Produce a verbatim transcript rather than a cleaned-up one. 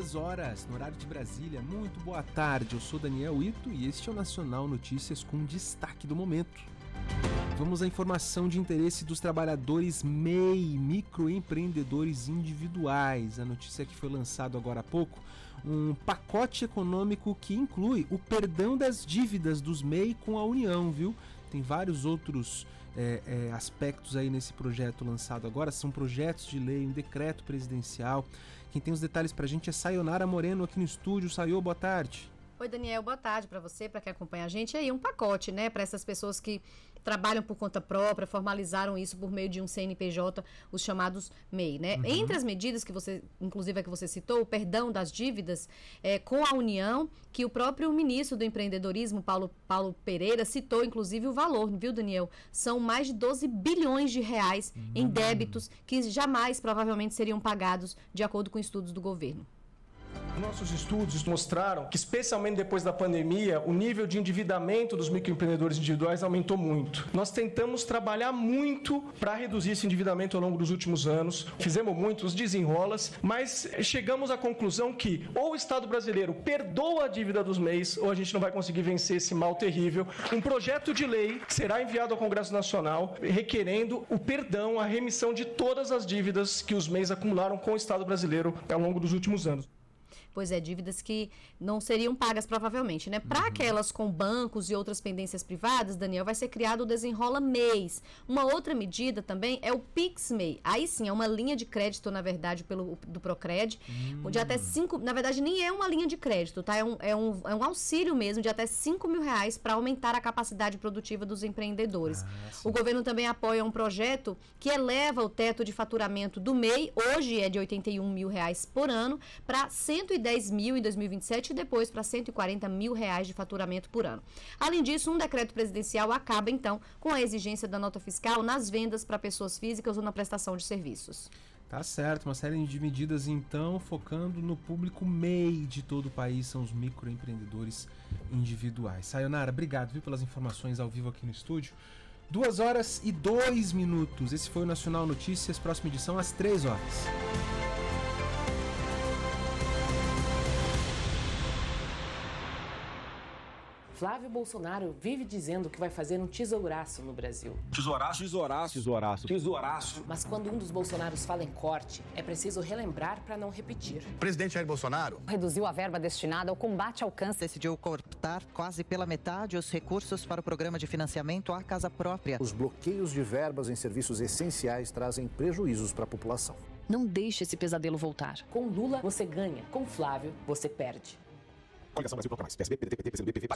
duas horas, no horário de Brasília. Muito boa tarde, eu sou Daniel Ito e este é o Nacional Notícias com destaque do momento. Vamos à informação de interesse dos trabalhadores M E I, microempreendedores individuais. A notícia que foi lançada agora há pouco, um pacote econômico que inclui o perdão das dívidas dos M E I com a União, viu? Tem vários outros é, é, aspectos aí nesse projeto lançado agora, são projetos de lei, um decreto presidencial. Quem tem os detalhes pra gente é Sayonara Moreno aqui no estúdio. Sayô, boa tarde. Oi, Daniel, boa tarde para você, para quem acompanha a gente. Aí um pacote, né, para essas pessoas que trabalham por conta própria, formalizaram isso por meio de um C N P J, os chamados M E I, né? Uhum. Entre as medidas que você, inclusive a que você citou, o perdão das dívidas é, com a União, que o próprio ministro do empreendedorismo, Paulo, Paulo Pereira, citou inclusive o valor, viu, Daniel? São mais de doze bilhões de reais uhum. em débitos que jamais provavelmente seriam pagados de acordo com estudos do governo. Nossos estudos mostraram que, especialmente depois da pandemia, o nível de endividamento dos microempreendedores individuais aumentou muito. Nós tentamos trabalhar muito para reduzir esse endividamento ao longo dos últimos anos. Fizemos muitos desenrolas, mas chegamos à conclusão que ou o Estado brasileiro perdoa a dívida dos M E Is ou a gente não vai conseguir vencer esse mal terrível. Um projeto de lei será enviado ao Congresso Nacional requerendo o perdão, a remissão de todas as dívidas que os M E Is acumularam com o Estado brasileiro ao longo dos últimos anos. Pois é, dívidas que não seriam pagas provavelmente, né? Para uhum. aquelas com bancos e outras pendências privadas, Daniel, vai ser criado o Desenrola Mês. Uma outra medida também é o Pix M E I. Aí sim, é uma linha de crédito, na verdade, pelo, do Procred, uhum. de até cinco, na verdade, nem é uma linha de crédito, tá? É um, é um, é um auxílio mesmo de até cinco mil reais para aumentar a capacidade produtiva dos empreendedores. Ah, o governo também apoia um projeto que eleva o teto de faturamento do M E I, hoje é de oitenta e um mil reais por ano, para cento e dez mil em dois mil e vinte e sete e depois para cento e quarenta mil reais de faturamento por ano. Além disso, um decreto presidencial acaba, então, com a exigência da nota fiscal nas vendas para pessoas físicas ou na prestação de serviços. Tá certo, uma série de medidas, então, focando no público M E I de todo o país, são os microempreendedores individuais. Sayonara, obrigado, viu, pelas informações ao vivo aqui no estúdio. Duas horas e dois minutos. Esse foi o Nacional Notícias, próxima edição às três horas. Flávio Bolsonaro vive dizendo que vai fazer um tesouraço no Brasil. Tesouraço? Tesouraço. Tesouraço. Tesouraço. Mas quando um dos Bolsonaros fala em corte, é preciso relembrar para não repetir. O presidente Jair Bolsonaro reduziu a verba destinada ao combate ao câncer. Decidiu cortar quase pela metade os recursos para o programa de financiamento à casa própria. Os bloqueios de verbas em serviços essenciais trazem prejuízos para a população. Não deixe esse pesadelo voltar. Com Lula, você ganha. Com Flávio, você perde. Coligação Brasil Proclamais. P S B, P D T, P T, P C do B, P V,